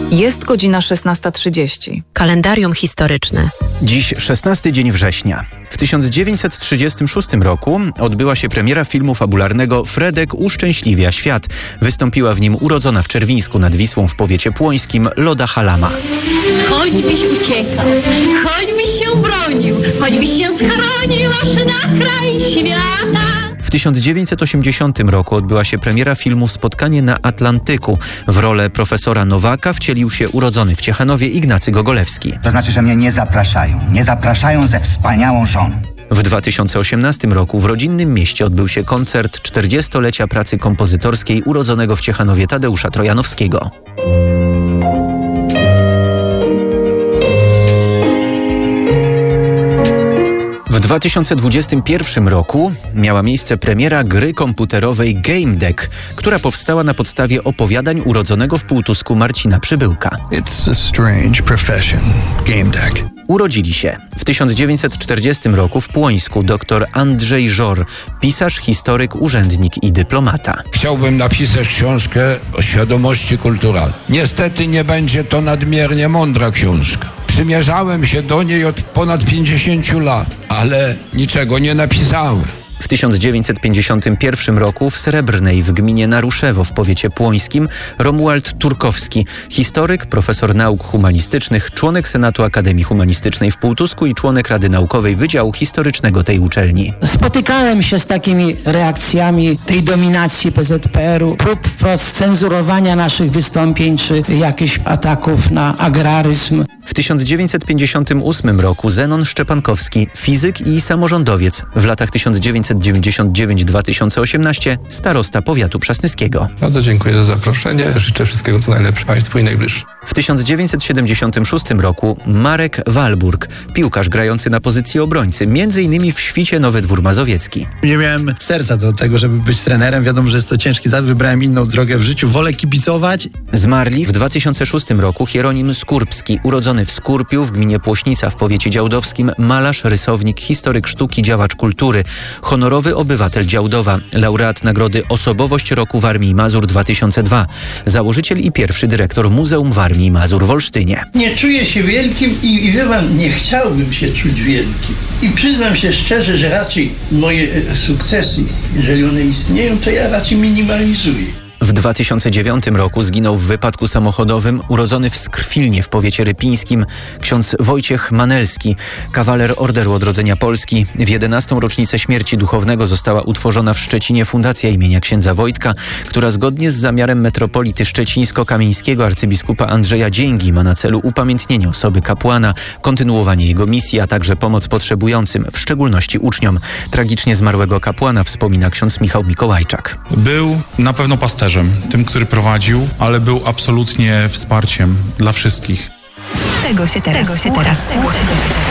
Jest godzina 16:30. Kalendarium historyczne. Dziś 16 dzień września. W 1936 roku odbyła się premiera filmu fabularnego Fredek uszczęśliwia świat. Wystąpiła w nim urodzona w Czerwińsku nad Wisłą w powiecie płońskim Loda Halama. Choćbyś uciekał, choćbyś się bronił, choćbyś się schronił aż na kraj świata. W 1980 roku odbyła się premiera filmu Spotkanie na Atlantyku. W rolę profesora Nowaka wcielił się urodzony w Ciechanowie Ignacy Gogolewski. To znaczy, że mnie nie zapraszają ze wspaniałą żoną. W 2018 roku w rodzinnym mieście odbył się koncert 40-lecia pracy kompozytorskiej urodzonego w Ciechanowie Tadeusza Trojanowskiego. W 2021 roku miała miejsce premiera gry komputerowej Game Deck, która powstała na podstawie opowiadań urodzonego w Półtusku Marcina Przybyłka. It's a strange profession, Game Deck. Urodzili się w 1940 roku w Płońsku dr Andrzej Żor, pisarz, historyk, urzędnik i dyplomata. Chciałbym napisać książkę o świadomości kulturalnej. Niestety nie będzie to nadmiernie mądra książka. Przymierzałem się do niej od ponad 50 lat, ale niczego nie napisałem. W 1951 roku w Srebrnej w gminie Naruszewo w powiecie płońskim Romuald Turkowski, historyk, profesor nauk humanistycznych, członek Senatu Akademii Humanistycznej w Półtusku i członek Rady Naukowej Wydziału Historycznego tej uczelni. Spotykałem się z takimi reakcjami tej dominacji PZPR-u, prób wprost cenzurowania naszych wystąpień czy jakichś ataków na agraryzm. W 1958 roku Zenon Szczepankowski, fizyk i samorządowiec, w latach 1999-2018 starosta powiatu przasnyskiego. Bardzo dziękuję za zaproszenie. Życzę wszystkiego co najlepsze Państwu i najbliższym. W 1976 roku Marek Walburg, piłkarz grający na pozycji obrońcy, m.in. w Świcie Nowy Dwór Mazowiecki. Nie miałem serca do tego, żeby być trenerem. Wiadomo, że jest to ciężki zawód. Wybrałem inną drogę w życiu. Wolę kibicować. Zmarli w 2006 roku Hieronim Skurbski, urodzony w Skurpiu w gminie Płośnica w powiecie działdowskim, malarz, rysownik, historyk sztuki, działacz kultury, honorowy obywatel Działdowa, laureat nagrody Osobowość Roku w Armii Mazur 2002, założyciel i pierwszy dyrektor Muzeum w Armii Mazur w Olsztynie. Nie czuję się wielkim i wie pan, nie chciałbym się czuć wielkim. I przyznam się szczerze, że raczej moje sukcesy, jeżeli one istnieją, to ja raczej minimalizuję. W 2009 roku zginął w wypadku samochodowym urodzony w Skrwilnie w powiecie rypińskim ksiądz Wojciech Manelski, kawaler Orderu Odrodzenia Polski. W 11. rocznicę śmierci duchownego została utworzona w Szczecinie Fundacja imienia księdza Wojtka, która zgodnie z zamiarem metropolity szczecińsko-kamieńskiego arcybiskupa Andrzeja Dzięgi ma na celu upamiętnienie osoby kapłana, kontynuowanie jego misji, a także pomoc potrzebującym, w szczególności uczniom. Tragicznie zmarłego kapłana wspomina ksiądz Michał Mikołajczak. Był na pewno pasterzem, tym, który prowadził, ale był absolutnie wsparciem dla wszystkich. Tego się teraz słucha.